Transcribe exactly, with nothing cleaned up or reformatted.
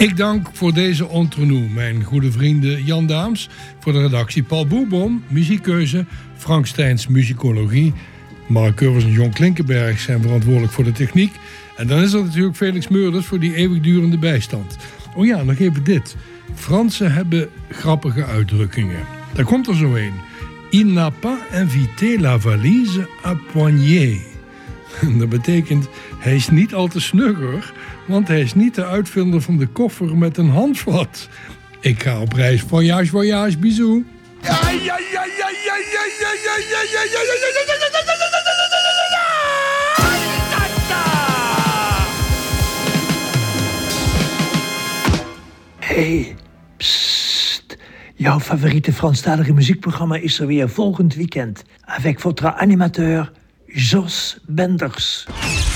Ik dank voor deze entrenou mijn goede vrienden Jan Daams, voor de redactie Paul Boerbom, muziekkeuze, Frank Steins muzikologie, Mark Curvers en John Klinkenberg zijn verantwoordelijk voor de techniek. En dan is er natuurlijk Felix Meurders voor die eeuwigdurende bijstand. Oh ja, nog even dit. Fransen hebben grappige uitdrukkingen. Daar komt er zo een. Il n'a pas invité la valise à poignée. Dat betekent, hij is niet al te snugger, want hij is niet de uitvinder van de koffer met een handvat. Ik ga op reis. Voyage, voyage, bisous. Hey, psst. Jouw favoriete Franstalige muziekprogramma is er weer volgend weekend. Avec votre animateur Jos Benders.